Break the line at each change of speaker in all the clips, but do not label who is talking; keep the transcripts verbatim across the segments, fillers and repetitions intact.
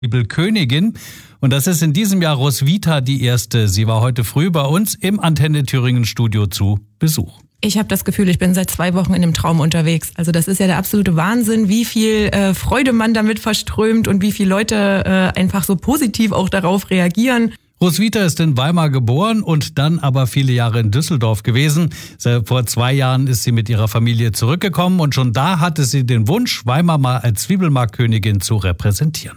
Königin. Und das ist in diesem Jahr Roswitha die erste. Sie war heute früh bei uns im Antenne Thüringen Studio zu Besuch.
Ich habe das Gefühl, ich bin seit zwei Wochen in einem Traum unterwegs. Also das ist ja der absolute Wahnsinn, wie viel äh, Freude man damit verströmt und wie viele Leute äh, einfach so positiv auch darauf reagieren.
Roswitha ist in Weimar geboren und dann aber viele Jahre in Düsseldorf gewesen. Vor zwei Jahren ist sie mit ihrer Familie zurückgekommen und schon da hatte sie den Wunsch, Weimar mal als Zwiebelmarktkönigin zu repräsentieren.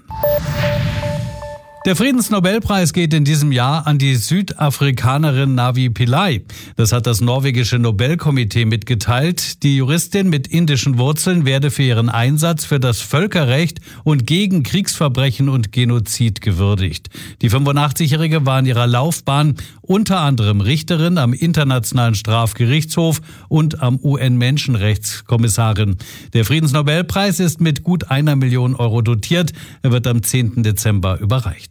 Der Friedensnobelpreis geht in diesem Jahr an die Südafrikanerin Navi Pillay. Das hat das norwegische Nobelkomitee mitgeteilt. Die Juristin mit indischen Wurzeln werde für ihren Einsatz für das Völkerrecht und gegen Kriegsverbrechen und Genozid gewürdigt. Die fünfundachtzig-Jährige war in ihrer Laufbahn unter anderem Richterin am Internationalen Strafgerichtshof und am U N-Menschenrechtskommissarin. Der Friedensnobelpreis ist mit gut einer Million Euro dotiert. Er wird am zehnten Dezember überreicht.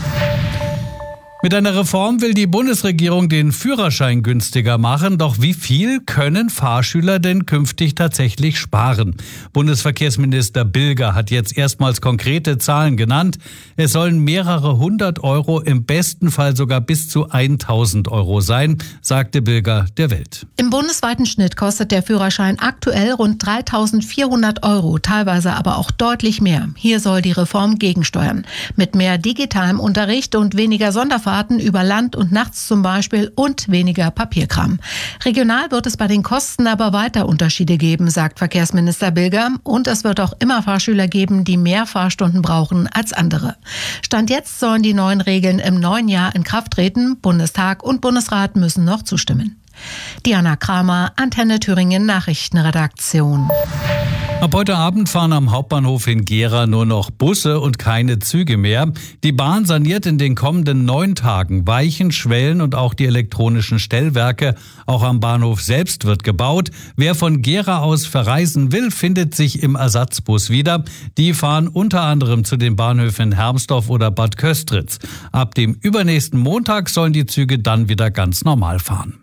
Mit einer Reform will die Bundesregierung den Führerschein günstiger machen. Doch wie viel können Fahrschüler denn künftig tatsächlich sparen? Bundesverkehrsminister Bilger hat jetzt erstmals konkrete Zahlen genannt. Es sollen mehrere hundert Euro, im besten Fall sogar bis zu tausend Euro sein, sagte Bilger der Welt.
Im bundesweiten Schnitt kostet der Führerschein aktuell rund dreitausendvierhundert Euro, teilweise aber auch deutlich mehr. Hier soll die Reform gegensteuern. Mit mehr digitalem Unterricht und weniger Sonderfahrten über Land und nachts zum Beispiel und weniger Papierkram. Regional wird es bei den Kosten aber weiter Unterschiede geben, sagt Verkehrsminister Bilger. Und es wird auch immer Fahrschüler geben, die mehr Fahrstunden brauchen als andere. Stand jetzt sollen die neuen Regeln im neuen Jahr in Kraft treten. Bundestag und Bundesrat müssen noch zustimmen. Diana Kramer, Antenne Thüringen Nachrichtenredaktion.
Ab heute Abend fahren am Hauptbahnhof in Gera nur noch Busse und keine Züge mehr. Die Bahn saniert in den kommenden neun Tagen Weichen, Schwellen und auch die elektronischen Stellwerke. Auch am Bahnhof selbst wird gebaut. Wer von Gera aus verreisen will, findet sich im Ersatzbus wieder. Die fahren unter anderem zu den Bahnhöfen Hermsdorf oder Bad Köstritz. Ab dem übernächsten Montag sollen die Züge dann wieder ganz normal fahren.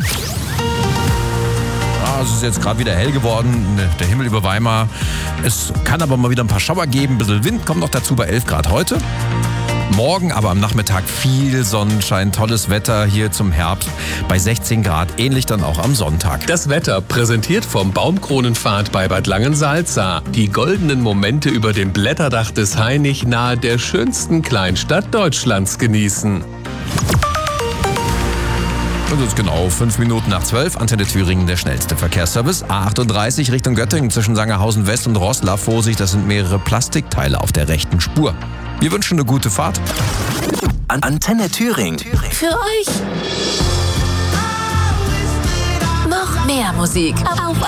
Es ist jetzt gerade wieder hell geworden, der Himmel über Weimar. Es kann aber mal wieder ein paar Schauer geben, ein bisschen Wind kommt noch dazu bei elf Grad heute. Morgen aber am Nachmittag viel Sonnenschein, tolles Wetter hier zum Herbst bei sechzehn Grad, ähnlich dann auch am Sonntag.
Das Wetter präsentiert vom Baumkronenpfad bei Bad Langensalza. Die goldenen Momente über dem Blätterdach des Hainich nahe der schönsten Kleinstadt Deutschlands genießen.
Das ist genau fünf Minuten nach zwölf. Antenne Thüringen, der schnellste Verkehrsservice. A achtunddreißig Richtung Göttingen zwischen Sangerhausen West und Roßla. Vorsicht, das sind mehrere Plastikteile auf der rechten Spur. Wir wünschen eine gute Fahrt.
Antenne Thüringen.
Für euch. Noch mehr Musik. Auf